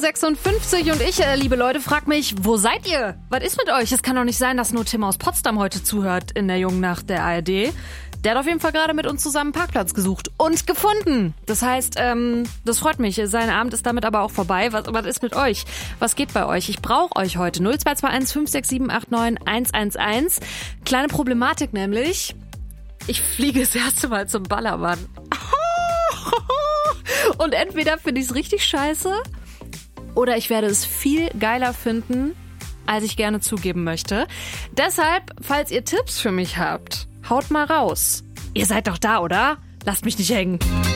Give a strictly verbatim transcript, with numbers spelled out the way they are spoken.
sechsundfünfzig und ich, äh, liebe Leute, frag mich, wo seid ihr? Was ist mit euch? Es kann doch nicht sein, dass nur Tim aus Potsdam heute zuhört in der Jungen Nacht der A R D. Der hat auf jeden Fall gerade mit uns zusammen einen Parkplatz gesucht und gefunden. Das heißt, ähm, das freut mich. Sein Abend ist damit aber auch vorbei. Was, was ist mit euch? Was geht bei euch? Ich brauche euch heute. null zwei zwei eins fünf sechs sieben acht neun eins eins eins. Kleine Problematik nämlich. Ich fliege das erste Mal zum Ballermann. Und entweder finde ich es richtig scheiße oder ich werde es viel geiler finden, als ich gerne zugeben möchte. Deshalb, falls ihr Tipps für mich habt, haut mal raus. Ihr seid doch da, oder? Lasst mich nicht hängen.